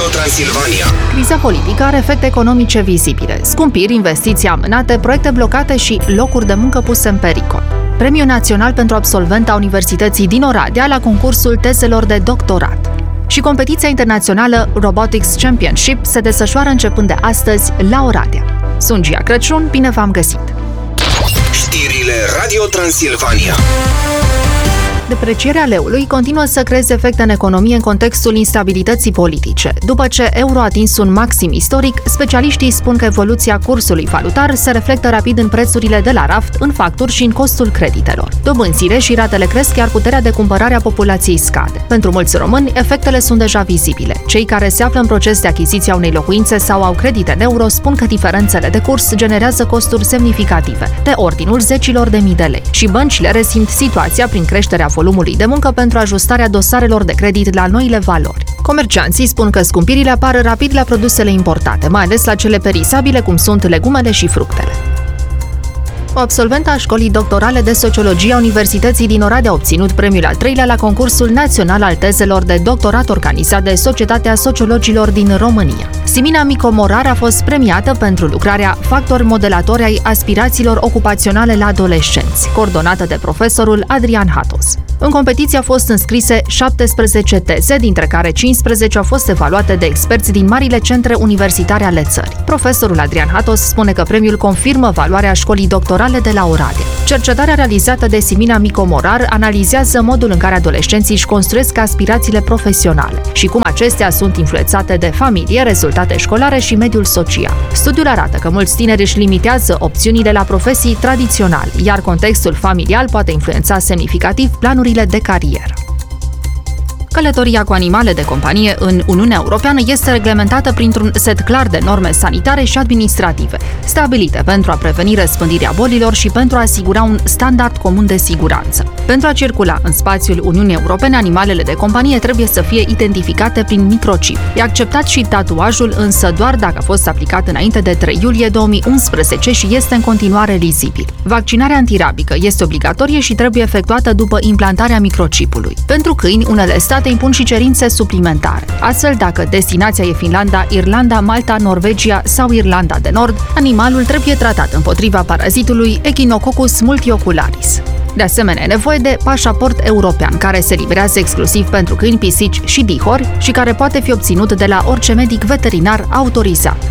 Transilvania. Criza politică are efecte economice vizibile, scumpiri, investiții amânate, proiecte blocate și locuri de muncă puse în pericol. Premiul Național pentru Absolvent a Universității din Oradea la concursul tezelor de doctorat. Și competiția internațională Robotics Championship se desfășoară începând de astăzi la Oradea. Sunt Gia Crăciun, bine v-am găsit! Știrile Radio Transilvania. Deprecierea leului continuă să creeze efecte în economie în contextul instabilității politice. După ce euro a atins un maxim istoric, specialiștii spun că evoluția cursului valutar se reflectă rapid în prețurile de la raft, în facturi și în costul creditelor. Dobânzile și ratele cresc, iar puterea de cumpărare a populației scade. Pentru mulți români, efectele sunt deja vizibile. Cei care se află în proces de achiziție a unei locuințe sau au credite în euro spun că diferențele de curs generează costuri semnificative, de ordinul zecilor de mii de lei. Și băncile resimt situația prin creșterea volumului de muncă pentru ajustarea dosarelor de credit la noile valori. Comercianții spun că scumpirile apar rapid la produsele importate, mai ales la cele perisabile, cum sunt legumele și fructele. O absolventă a școlii doctorale de sociologie a Universității din Oradea a obținut premiul al 3-lea la concursul național al tezelor de doctorat organizat de Societatea Sociologilor din România. Simina Micomorar a fost premiată pentru lucrarea Factori modelatori ai aspirațiilor ocupaționale la adolescenți, coordonată de profesorul Adrian Hatos. În competiție au fost înscrise 17 teze, dintre care 15 au fost evaluate de experți din marile centre universitare ale țării. Profesorul Adrian Hatos spune că premiul confirmă valoarea școlii doctorale de la Oradea. Cercetarea realizată de Simina Micomorar analizează modul în care adolescenții își construiesc aspirațiile profesionale și cum acestea sunt influențate de familie, rezultate școlare și mediul social. Studiul arată că mulți tineri își limitează opțiunile la profesii tradiționale, iar contextul familial poate influența semnificativ planurile de carieră. Călătoria cu animale de companie în Uniunea Europeană este reglementată printr-un set clar de norme sanitare și administrative, stabilite pentru a preveni răspândirea bolilor și pentru a asigura un standard comun de siguranță. Pentru a circula în spațiul Uniunii Europene, animalele de companie trebuie să fie identificate prin microchip. E acceptat și tatuajul, însă doar dacă a fost aplicat înainte de 3 iulie 2011 și este în continuare lizibil. Vaccinarea antirabică este obligatorie și trebuie efectuată după implantarea microchipului. Pentru câini, unele state impun și cerințe suplimentare. Astfel, dacă destinația e Finlanda, Irlanda, Malta, Norvegia sau Irlanda de Nord, animalul trebuie tratat împotriva parazitului Echinococcus multiocularis. De asemenea, e nevoie de pașaport european, care se livrează exclusiv pentru câini, pisici și dihori și care poate fi obținut de la orice medic veterinar autorizat.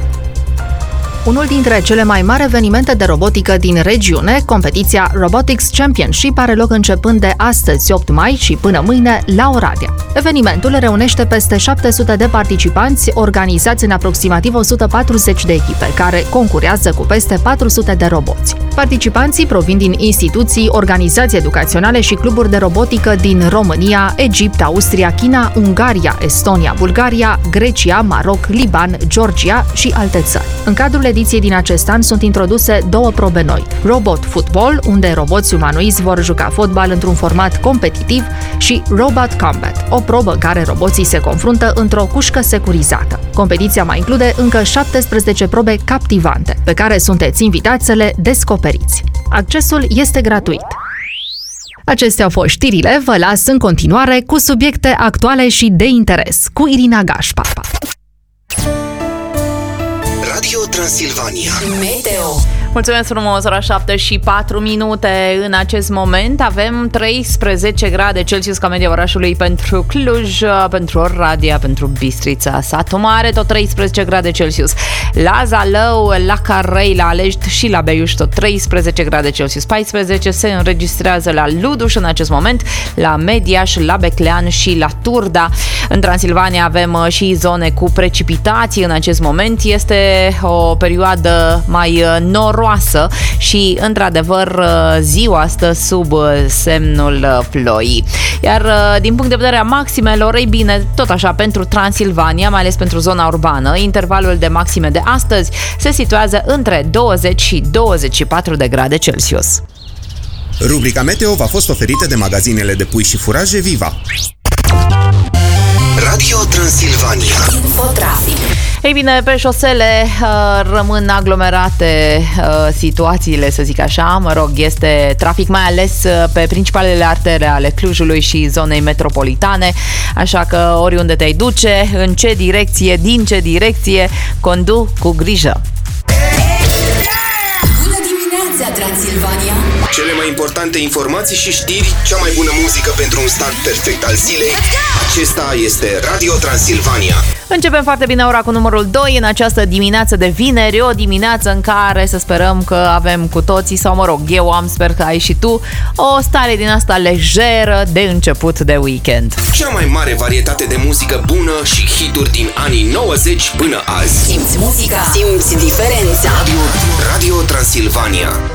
Unul dintre cele mai mari evenimente de robotică din regiune, competiția Robotics Championship, are loc începând de astăzi, 8 mai, și până mâine la Oradea. Evenimentul reunește peste 700 de participanți organizați în aproximativ 140 de echipe, care concurează cu peste 400 de roboți. Participanții provin din instituții, organizații educaționale și cluburi de robotică din România, Egipt, Austria, China, Ungaria, Estonia, Bulgaria, Grecia, Maroc, Liban, Georgia și alte țări. În cadrul ediției din acest an sunt introduse 2 probe noi: Robot Football, unde roboți umanoizi vor juca fotbal într-un format competitiv, și Robot Combat, o probă în care roboții se confruntă într-o cușcă securizată. Competiția mai include încă 17 probe captivante, pe care sunteți invitați să le descoperiți. Accesul este gratuit. Acestea au fost știrile, vă las în continuare cu subiecte actuale și de interes, cu Irina Gașpa. Radio Transilvania. Meteo. Mulțumesc frumos, ora 7 și 4 minute. În acest moment avem 13 grade Celsius ca media orașului pentru Cluj, pentru Oradea, pentru Bistrița, Satu Mare, tot 13 grade Celsius. La Zalău, la Carei, la Alești și la Beiuș, tot 13 grade Celsius. 14 se înregistrează la Luduș în acest moment, la Mediaș, la Beclean și la Turda. În Transilvania avem și zone cu precipitații în acest moment. Este o perioadă mai noroasă și, într-adevăr, ziua stă sub semnul ploii. Iar din punct de vedere a maximelor, ei bine, tot așa pentru Transilvania, mai ales pentru zona urbană, intervalul de maxime de astăzi se situează între 20 și 24 de grade Celsius. Rubrica Meteo v-a fost oferită de magazinele de pui și furaje Viva. Radio Transilvania. Infotrafic. Ei bine, pe șosele rămân aglomerate situațiile, să zic așa. Mă rog, este trafic mai ales pe principalele artere ale Clujului și zonei metropolitane. Așa că oriunde te-ai duce, în ce direcție, din ce direcție, condu cu grijă. Bună dimineața, Transilvania! Cele mai importante informații și știri, cea mai bună muzică pentru un start perfect al zilei. Acesta este Radio Transilvania. Începem foarte bine ora cu numărul 2 în această dimineață de vineri, o dimineață în care să sperăm că avem cu toții, sau mă rog, eu sper că ai și tu, o stare din asta lejeră de început de weekend. Cea mai mare varietate de muzică bună și hituri din anii 90 până azi. Simți muzica, simți diferența. Radio Transilvania.